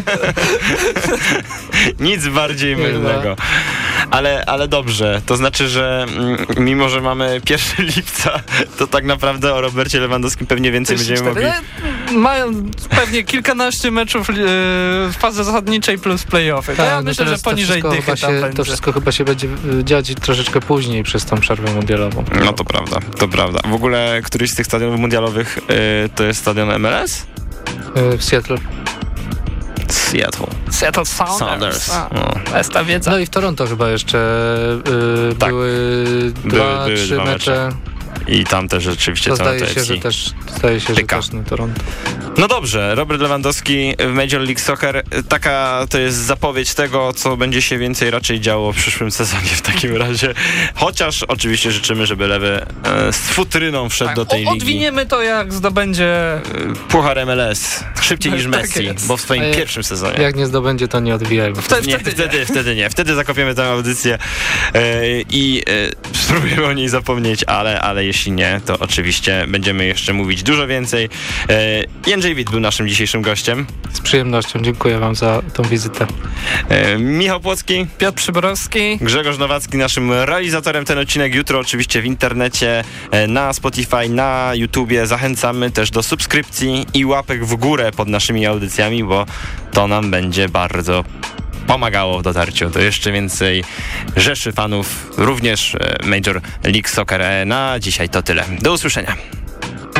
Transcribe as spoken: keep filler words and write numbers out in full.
Nic bardziej mylnego. Ale, ale dobrze, to znaczy, że mm, mimo, że mamy pierwszego lipca, to tak naprawdę o Robercie Lewandowskim pewnie więcej będziemy mogli... Mają pewnie kilkanaście meczów yy, w fazie zasadniczej plus play-offy. Tak, ja no myślę, że poniżej dychy tam się, będzie. To wszystko chyba się będzie dziać troszeczkę później przez tą przerwę mundialową. No to prawda, to prawda. W ogóle któryś z tych stadionów mundialowych yy, to jest stadion M L S? Yy, w Seattle. Seattle. Seattle Sounders. Sounders. A, No. to jest ta wiedza. No i w Toronto chyba jeszcze yy, Tak. były dwa, były trzy dwa mecze. I tam też rzeczywiście To Toronto zdaje się, F C. że też, zdaje się, że Tyka. też na Toronto. No dobrze, Robert Lewandowski w Major League Soccer. Taka to jest zapowiedź tego, co będzie się więcej raczej działo w przyszłym sezonie w takim razie. Chociaż oczywiście życzymy, żeby Lewy e, z futryną wszedł Tak, do tej o, ligi. odwiniemy to, jak zdobędzie... E, Puchar M L S. Szybciej niż Tak Messi, jest. bo w swoim A jak- pierwszym sezonie. Jak nie zdobędzie, to nie odwijajmy. Wtedy, Nie, wtedy, wtedy, wtedy nie. Wtedy zakopiemy tę audycję e, i e, spróbujemy o niej zapomnieć, ale, ale jeśli nie, to oczywiście będziemy jeszcze mówić dużo więcej. E, Jędrzej Wit był naszym dzisiejszym gościem. Z przyjemnością. Dziękuję wam za tą wizytę. E, Michał Płocki, Piotr Przyborowski. Grzegorz Nowacki, naszym realizatorem. Ten odcinek jutro oczywiście w internecie, e, na Spotify, na YouTubie. Zachęcamy też do subskrypcji i łapek w górę pod naszymi audycjami, bo to nam będzie bardzo pomagało w dotarciu do jeszcze więcej rzeszy fanów, również Major League Soccer. Na dzisiaj to tyle. Do usłyszenia.